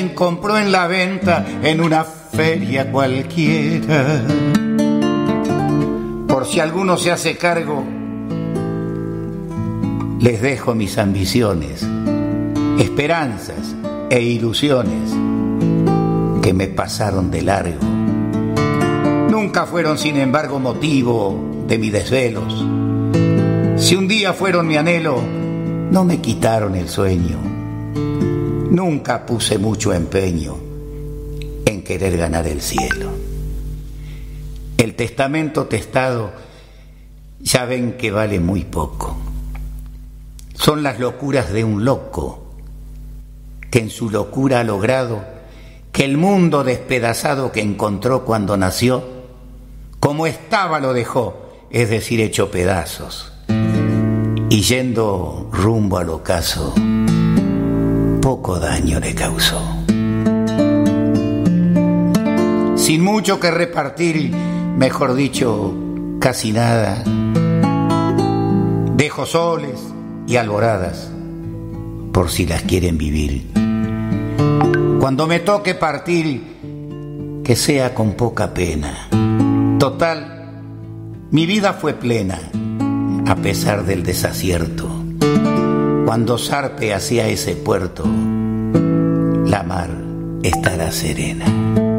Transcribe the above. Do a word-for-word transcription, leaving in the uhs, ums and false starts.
compró en la venta en una feria cualquiera. Por si alguno se hace cargo, les dejo mis ambiciones, esperanzas e ilusiones que me pasaron de largo. Nunca fueron, sin embargo, motivo de mis desvelos. Si un día fueron mi anhelo, no me quitaron el sueño. Nunca puse mucho empeño en querer ganar el cielo. El testamento testado ya ven que vale muy poco. Son las locuras de un loco que en su locura ha logrado que el mundo despedazado que encontró cuando nació, como estaba lo dejó, es decir, hecho pedazos. Y yendo rumbo al ocaso, poco daño le causó. Sin mucho que repartir, mejor dicho, casi nada, dejo soles y alboradas por si las quieren vivir. Cuando me toque partir, que sea con poca pena. Total, mi vida fue plena, a pesar del desacierto. Cuando zarpe hacia ese puerto, la mar estará serena.